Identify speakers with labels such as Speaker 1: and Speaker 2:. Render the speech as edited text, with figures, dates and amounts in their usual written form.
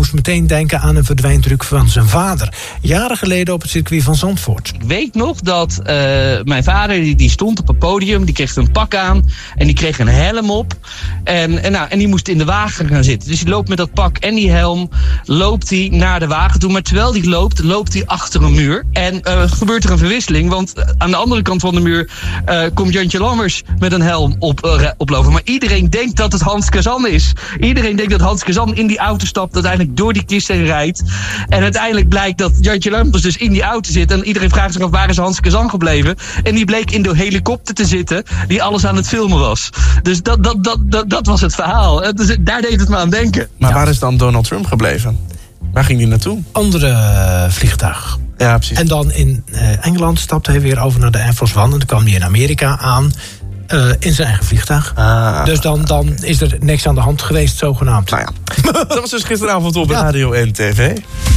Speaker 1: moest meteen denken aan een verdwijntruc van zijn vader. Jaren geleden op het circuit van Zandvoort.
Speaker 2: Ik weet nog dat mijn vader die stond op het podium. Die kreeg een pak aan en die kreeg een helm op. En die moest in de wagen gaan zitten. Dus die loopt met dat pak en die helm loopt hij naar de wagen toe. Maar terwijl hij loopt hij achter een muur. En gebeurt er een verwisseling. Want aan de andere kant van de muur komt Jantje Lammers met een helm oplopen. Maar iedereen denkt dat het Hans Kazan is. Iedereen denkt dat Hans Kazan in die auto stapt, uiteindelijk door die kist heen rijdt. En uiteindelijk blijkt dat Jantje Lammers dus in die auto zit. En iedereen vraagt zich af, waar is Hans Kazan gebleven? En die bleek in de helikopter te zitten die alles aan het filmen was. Dus dat was het verhaal. Dus daar deed het me aan denken.
Speaker 3: Maar waar is dan Donald Trump gebleven? Waar ging hij naartoe?
Speaker 1: Andere vliegtuig.
Speaker 3: Ja, precies.
Speaker 1: En dan in Engeland stapte hij weer over naar de Air Force One. En dan kwam hij in Amerika aan in zijn eigen vliegtuig. Dus dan is er niks aan de hand geweest, zogenaamd.
Speaker 3: Nou ja, dat was dus gisteravond op Radio en TV.